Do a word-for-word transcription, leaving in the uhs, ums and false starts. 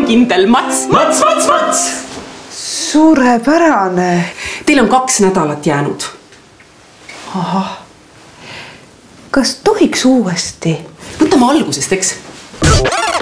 kindel, Mats. Mats, Mats, Mats! Suurepärane. Teil on kaks nädalat jäänud. Aha. Kas tohiks uuesti? Võtame algusest, eks?